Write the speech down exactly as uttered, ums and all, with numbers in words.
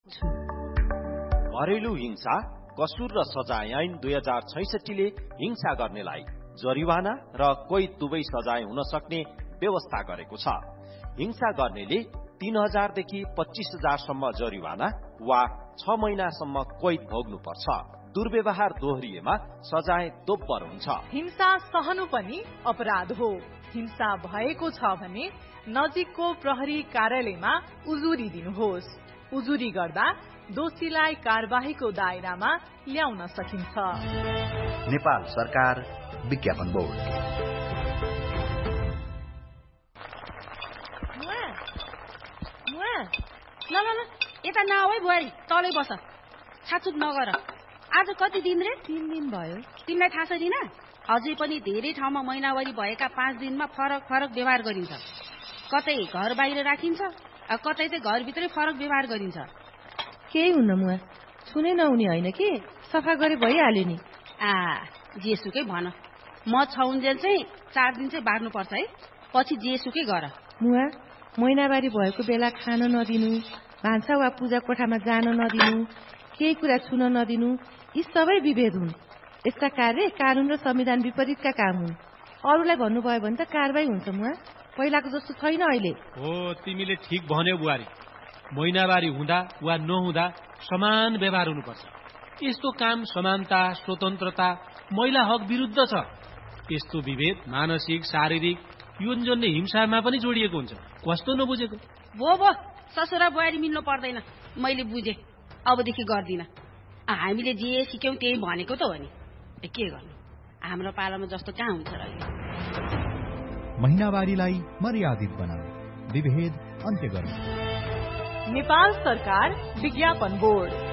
घरेलु हिंसा कसुर र सजाय ऐन दुई हजार छैसठीले हिंसा गर्नेलाई जरिवाना र कैद दुवै सजाय हुन सक्ने व्यवस्था गरेको छ। हिंसा गर्नेले तीन हजारदेखि पच्चीस हजारसम्म जरिवाना वा छ महिनासम्म कैद भोग्नुपर्छ। दुर्व्यवहार दोहोरिएमा सजाय दोब्बर हुन्छ। हिंसा सहनु पनि अपराध हो। हिंसा भएको छ भने नजिकको प्रहरी कार्यालयमा उजुरी दिनुहोस्। उजुरी गर्दा दोषीलाई कारबाहीको दायरामा ल्याउन सकिन्छ। नेपाल सरकार विज्ञापन बोर्ड। ल ल ल यता नआऊ है बुहारी, तलै बस, छाचुक नगर। आज कति दिन रे? तीन दिन भयो। तिमीलाई थाहा छैन? अझै पनि धेरै ठाउँमा महिनावारी भएका पाँच दिनमा फरक फरक व्यवहार गरिन्छ। कतै घर बाहिर राखिन्छ, कतै चाहिँ घरभित्रै फरक व्यवहार गरिन्छ। केही हुन्न मुआ, छुनै नहुने होइन कि, सफा गरे भइहाल्यो नि। आ जेसुकै भन, म छाउन्जेल चाहिँ चार दिन चाहिँ बार्नुपर्छ है, पछि जेसुकै गर। मुआ, महिनावारी भएको बेला खान नदिनु, भान्सा वा पूजा कोठामा जान नदिनु, केही कुरा छुन नदिनु, यी सबै विभेद हुन्। यस्ता कार्य कानून र संविधान विपरीतका काम हुन्। अरूलाई भन्नुभयो भने त कारबाही हुन्छ मुआ, पहिलाको जस्तो छैन अहिले। हो, तिमीले ठिक भन्यौ बुहारी। महिनावारी हुँदा वा नहुँदा समान व्यवहार हुनुपर्छ। यस्तो काम समानता, स्वतन्त्रता, महिला हक विरुद्ध छ। यस्तो विभेद मानसिक, शारीरिक, यौनजन्य हिंसामा पनि जोडिएको हुन्छ। कस्तो नबुझेको? भो भो, ससुरा बुहारी मिल्नु पर्दैन। मैले बुझे, अबदेखि गर्दिन। हामीले जे सिक्यौं त्यही भनेको त हो नि, के गर्नु, हाम्रो पालामा जस्तो कहाँ हुन्छ र। महिनावारीलाई मर्यादित बनाऊ, विभेद अन्त्य गर्नु। नेपाल सरकार विज्ञापन बोर्ड।